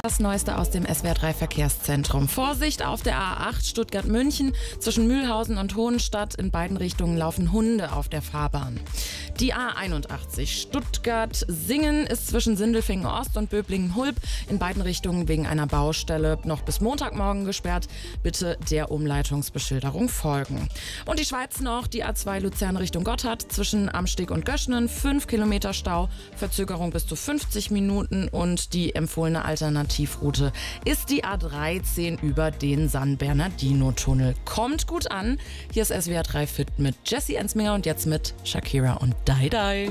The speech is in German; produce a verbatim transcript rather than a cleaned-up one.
Das Neueste aus dem S W R drei Verkehrszentrum. Vorsicht auf der A acht Stuttgart-München. Zwischen Mühlhausen und Hohenstadt in beiden Richtungen laufen Hunde auf der Fahrbahn. Die A einundachtzig Stuttgart-Singen ist zwischen Sindelfingen-Ost und Böblingen-Hulb in beiden Richtungen wegen einer Baustelle noch bis Montagmorgen gesperrt. Bitte der Umleitungsbeschilderung folgen. Und die Schweiz noch, die A zwei Luzern Richtung Gotthard zwischen Amsteg und Göschenen, fünf Kilometer Stau, Verzögerung bis zu fünfzig Minuten und die empfohlene Alternativroute ist die A dreizehn über den San Bernardino-Tunnel. Kommt gut an. Hier ist S W R drei Fit mit Jessie Ensminger und jetzt mit Shakira und Die Die.